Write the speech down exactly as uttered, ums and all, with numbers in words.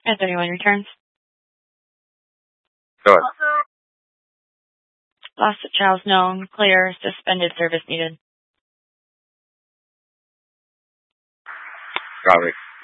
At thirty-one returns. Go ahead. Loss of child's known. Clear. Suspended service needed. Copy.